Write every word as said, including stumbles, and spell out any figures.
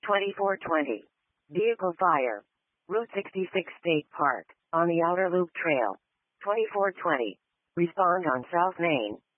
twenty-four twenty. Vehicle fire. Route sixty-six State Park, on the Outer Loop Trail. twenty-four twenty. Respond on South Main.